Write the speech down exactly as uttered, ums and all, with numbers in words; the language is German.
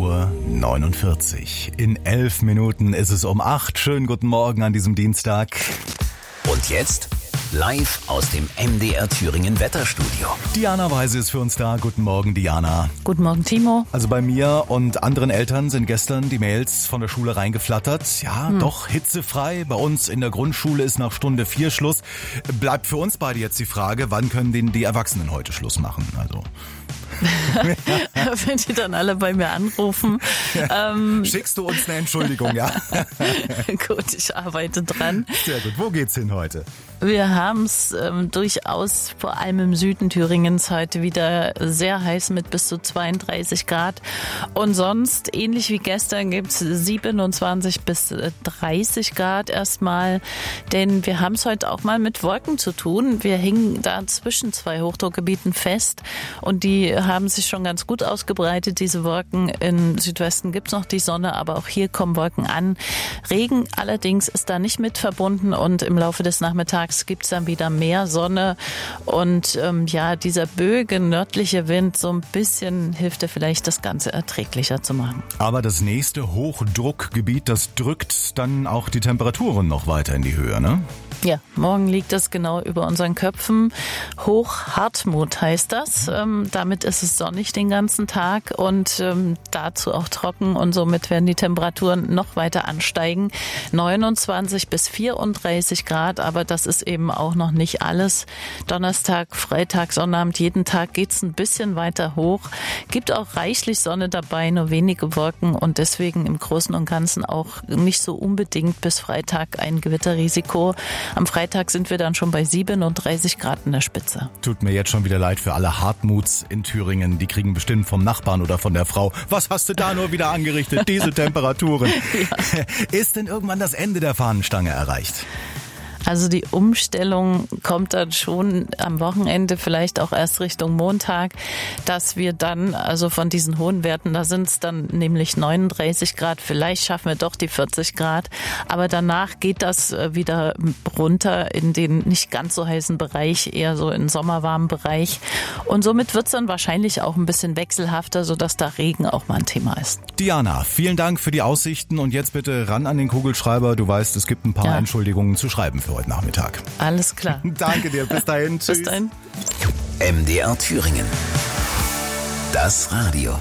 Uhr neunundvierzig. In elf Minuten ist es um acht. Schönen guten Morgen an diesem Dienstag. Und jetzt live aus dem M D R Thüringen Wetterstudio. Diana Weise ist für uns da. Guten Morgen, Diana. Guten Morgen, Timo. Also bei mir und anderen Eltern sind gestern die Mails von der Schule reingeflattert. Ja, hm. doch hitzefrei. Bei uns in der Grundschule ist nach Stunde vier Schluss. Bleibt für uns beide jetzt die Frage, wann können denn die Erwachsenen heute Schluss machen? Also... Wenn die dann alle bei mir anrufen. Ja. Ähm, Schickst du uns eine Entschuldigung, ja? Gut, ich arbeite dran. Sehr gut. Wo geht's hin heute? Wir haben es ähm, durchaus vor allem im Süden Thüringens heute wieder sehr heiß mit bis zu zweiunddreißig Grad. Und sonst, ähnlich wie gestern, gibt's siebenundzwanzig bis dreißig Grad erstmal. Denn wir haben es heute auch mal mit Wolken zu tun. Wir hingen da zwischen zwei Hochdruckgebieten fest und die haben sich schon ganz gut ausgebreitet, diese Wolken. Im Südwesten gibt's noch die Sonne, aber auch hier kommen Wolken an. Regen allerdings ist da nicht mit verbunden und im Laufe des Nachmittags gibt's dann wieder mehr Sonne und ähm, ja, dieser böige nördliche Wind, so ein bisschen hilft er vielleicht, das Ganze erträglicher zu machen. Aber das nächste Hochdruckgebiet, das drückt dann auch die Temperaturen noch weiter in die Höhe, ne? Ja, morgen liegt das genau über unseren Köpfen. Hochhartmut heißt das. Ähm, damit ist es sonnig den ganzen Tag und ähm, dazu auch trocken und somit werden die Temperaturen noch weiter ansteigen. neunundzwanzig bis vierunddreißig Grad, aber das ist eben auch noch nicht alles. Donnerstag, Freitag, Sonnabend, jeden Tag geht's ein bisschen weiter hoch. Gibt auch reichlich Sonne dabei, nur wenige Wolken und deswegen im Großen und Ganzen auch nicht so unbedingt bis Freitag ein Gewitterrisiko. Am Freitag sind wir dann schon bei siebenunddreißig Grad in der Spitze. Tut mir jetzt schon wieder leid für alle Hartmuts in Thüringen. Die kriegen bestimmt vom Nachbarn oder von der Frau. Was hast du da nur wieder angerichtet? Diese Temperaturen. Ja. Ist denn irgendwann das Ende der Fahnenstange erreicht? Also die Umstellung kommt dann schon am Wochenende, vielleicht auch erst Richtung Montag, dass wir dann, also von diesen hohen Werten, da sind es dann nämlich neununddreißig Grad, vielleicht schaffen wir doch die vierzig Grad, aber danach geht das wieder runter in den nicht ganz so heißen Bereich, eher so in den sommerwarmen Bereich und somit wird es dann wahrscheinlich auch ein bisschen wechselhafter, sodass da Regen auch mal ein Thema ist. Diana, vielen Dank für die Aussichten und jetzt bitte ran an den Kugelschreiber, du weißt, es gibt ein paar ja. Entschuldigungen zu schreiben für heute Nachmittag. Alles klar. Danke dir. Bis dahin. Tschüss. Bis dahin. M D R Thüringen. Das Radio.